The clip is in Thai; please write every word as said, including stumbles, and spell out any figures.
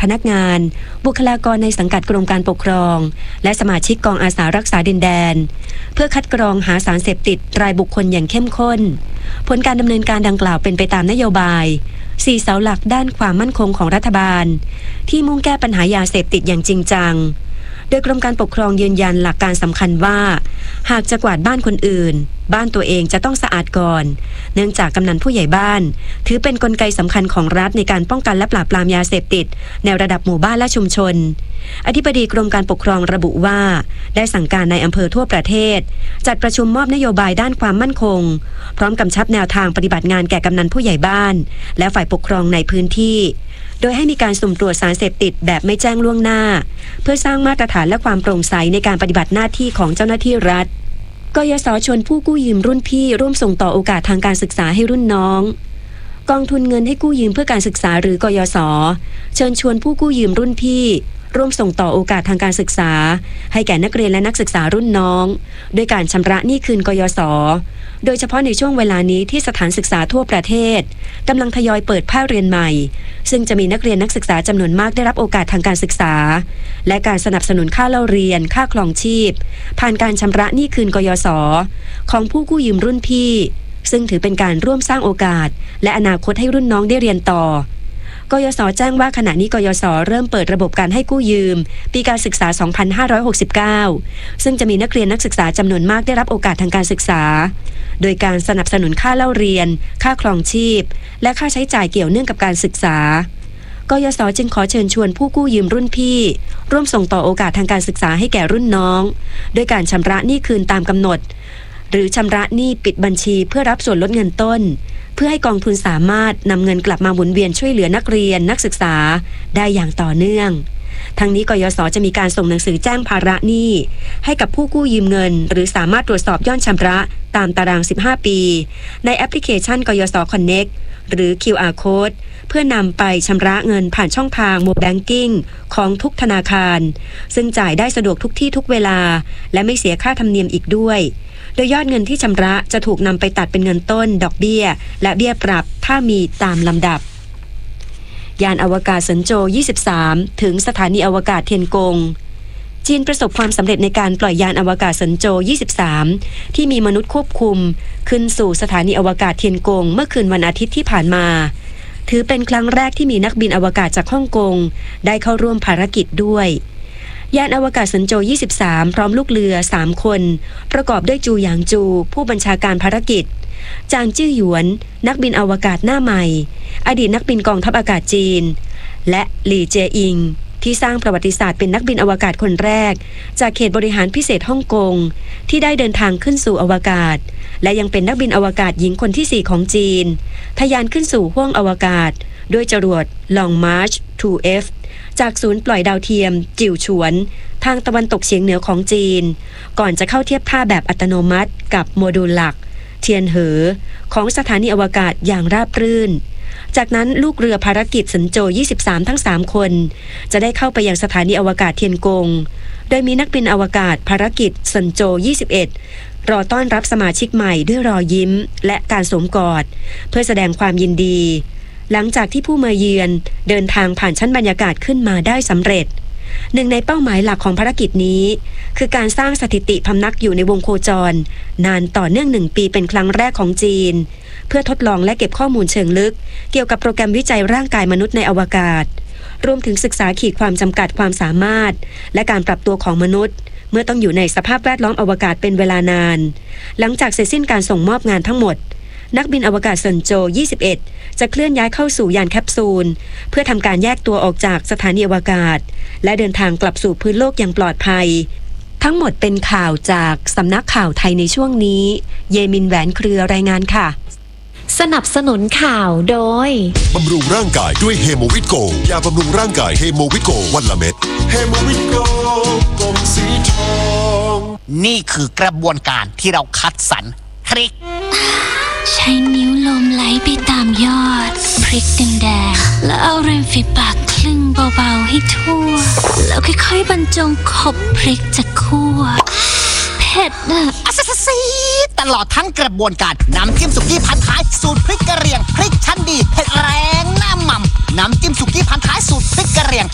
พนักงานบุคลากรในสังกัดกรมการปกครองและสมาชิกกองอาสารักษาดินแดนเพื่อคัดกรองหาสารเสพติดรายบุคคลอย่างเข้มข้นผลการดำเนินการดังกล่าวเป็นไปตามนโยบายสี่เสาหลักด้านความมั่นคงของรัฐบาลที่มุ่งแก้ปัญหายาเสพติดอย่างจริงจังโดยกรมการปกครองยืนยันหลักการสำคัญว่าหากจะกวาดบ้านคนอื่นบ้านตัวเองจะต้องสะอาดก่อนเนื่องจากกำนันผู้ใหญ่บ้านถือเป็นกลไกสำคัญของรัฐในการป้องกันและปราบปรามยาเสพติดในระดับหมู่บ้านและชุมชนอธิบดีกรมการปกครองระบุว่าได้สั่งการในอำเภอทั่วประเทศจัดประชุมมอบนโยบายด้านความมั่นคงพร้อมกำชับแนวทางปฏิบัติงานแก่กำนันผู้ใหญ่บ้านและฝ่ายปกครองในพื้นที่โดยให้มีการสุ่มตรวจสารเสพติดแบบไม่แจ้งล่วงหน้าเพื่อสร้างมาตรฐานและความโปร่งใสในการปฏิบัติหน้าที่ของเจ้าหน้าที่รัฐกยศ.ชวนผู้กู้ยืมรุ่นพี่ร่วมส่งต่อโอกาสทางการศึกษาให้รุ่นน้องกองทุนเงินให้กู้ยืมเพื่อการศึกษาหรือกยศ.เชิญชวนผู้กู้ยืมรุ่นพี่ร่วมส่งต่อโอกาสทางการศึกษาให้แก่นักเรียนและนักศึกษารุ่นน้องด้วยการชำระหนี้คืนกยศ.โดยเฉพาะในช่วงเวลานี้ที่สถานศึกษาทั่วประเทศกำลังทยอยเปิดภาคเรียนใหม่ซึ่งจะมีนักเรียนนักศึกษาจำนวนมากได้รับโอกาสทางการศึกษาและการสนับสนุนค่าเล่าเรียนค่าครองชีพผ่านการชำระหนี้คืนกยศ.ของผู้กู้ยืมรุ่นพี่ซึ่งถือเป็นการร่วมสร้างโอกาสและอนาคตให้รุ่นน้องได้เรียนต่อกยศ.แจ้งว่าขณะนี้กยศ.เริ่มเปิดระบบการให้กู้ยืมปีการศึกษา สองพันห้าร้อยหกสิบเก้า ซึ่งจะมีนักเรียนนักศึกษาจำนวนมากได้รับโอกาสทางการศึกษาโดยการสนับสนุนค่าเล่าเรียนค่าครองชีพและค่าใช้จ่ายเกี่ยวเนื่องกับการศึกษากยศ.จึงขอเชิญชวนผู้กู้ยืมรุ่นพี่ร่วมส่งต่อโอกาสทางการศึกษาให้แก่รุ่นน้องด้วยการชำระหนี้คืนตามกำหนดหรือชำระหนี้ปิดบัญชีเพื่อรับส่วนลดเงินต้นเพื่อให้กองทุนสามารถนำเงินกลับมาหมุนเวียนช่วยเหลือนักเรียนนักศึกษาได้อย่างต่อเนื่องทั้งนี้กยศ.จะมีการส่งหนังสือแจ้งภาระหนี้ให้กับผู้กู้ยืมเงินหรือสามารถตรวจสอบยอดชำระตามตารางสิบห้าปีในแอปพลิเคชันกยศ. Connect หรือ คิว อาร์ Code เพื่อนำไปชำระเงินผ่านช่องทางโมบายแบงกิ้งของทุกธนาคารซึ่งจ่ายได้สะดวกทุกที่ทุกเวลาและไม่เสียค่าธรรมเนียมอีกด้วยโดยยอดเงินที่ชำระจะถูกนำไปตัดเป็นเงินต้นดอกเบี้ยและเบี้ยปรับถ้ามีตามลำดับยานอวกาศเซินโจวยี่สิบสามถึงสถานีอวกาศเทียนกงจีนประสบความสำเร็จในการปล่อยยานอวกาศเซินโจวยี่สิบสามที่มีมนุษย์ควบคุมขึ้นสู่สถานีอวกาศเทียนกงเมื่อคืนวันอาทิตย์ที่ผ่านมาถือเป็นครั้งแรกที่มีนักบินอวกาศจากฮ่องกงได้เข้าร่วมภารกิจด้วยยานอวกาศเซินโจวยี่สิบสามพร้อมลูกเรือสามคนประกอบด้วยจูหยางจูผู้บัญชาการภารกิจจางจื้อหยวนนักบินอวกาศหน้าใหม่อดีตนักบินกองทัพอากาศจีนและหลี่เจอิงที่สร้างประวัติศาสตร์เป็นนักบินอวกาศคนแรกจากเขตบริหารพิเศษฮ่องกงที่ได้เดินทางขึ้นสู่อวกาศและยังเป็นนักบินอวกาศหญิงคนที่สี่ของจีนทะยานขึ้นสู่ห้วงอวกาศด้วยจรวด Long March ทู เอฟ จากศูนย์ปล่อยดาวเทียมจิ๋วฉวนทางตะวันตกเฉียงเหนือของจีนก่อนจะเข้าเทียบท่าแบบอัตโนมัติกับโมดูลหลักเทียนเหอของสถานีอวกาศอย่างราบรื่นจากนั้นลูกเรือภารกิจเซินโจวยี่สิบสามทั้งสามคนจะได้เข้าไปยังสถานีอวกาศเทียนกงโดยมีนักบินอวกาศภารกิจเซินโจวยี่สิบเอ็ดรอต้อนรับสมาชิกใหม่ด้วยรอยยิ้มและการสวมกอดเพื่อแสดงความยินดีหลังจากที่ผู้มาเยือนเดินทางผ่านชั้นบรรยากาศขึ้นมาได้สำเร็จหนึ่งในเป้าหมายหลักของภารกิจนี้คือการสร้างสถิติพำนักอยู่ในวงโคจรนานต่อเนื่องหนึ่งปีเป็นครั้งแรกของจีนเพื่อทดลองและเก็บข้อมูลเชิงลึกเกี่ยวกับโปรแกรมวิจัยร่างกายมนุษย์ในอวกาศรวมถึงศึกษาขีดความจำกัดความสามารถและการปรับตัวของมนุษย์เมื่อต้องอยู่ในสภาพแวดล้อมอวกาศเป็นเวลานานหลังจากเสร็จสิ้นการส่งมอบงานทั้งหมดนักบินอวกาศเซินโจวยี่สิบเอ็ดจะเคลื่อนย้ายเข้าสู่ยานแคปซูลเพื่อทำการแยกตัวออกจากสถานีอวกาศและเดินทางกลับสู่พื้นโลกอย่างปลอดภัยทั้งหมดเป็นข่าวจากสำนักข่าวไทยในช่วงนี้เยมินแหวนเครือรายงานค่ะสนับสนุนข่าวโดยบำรุงร่างกายด้วยเฮโมวิตโกยาบำรุงร่างกายเฮโมวิตโกวันละเม็ดเฮโมวิตโกกลมสีทองนี่คือกระบวนการที่เราคัดสรรพริกใช้นิ้วลมไหลไปตามยอดพริกแดงๆแล้วเอาริมฝีปากคลึงเบาๆให้ทั่วแล้วค่อยๆบรรจงขบพริกจากคั่วเผ็ดอะอัสซีตลอดทั้งกระบวนการน้ำจิ้มสุกี้พันท้ายสูตรพริกกระเหรี่ยงพริกชั้นดีเผ็ดแรงหน้าหม่ำน้ำจิ้มสุกี้พันท้ายสูตรพริกกระเหรี่ยง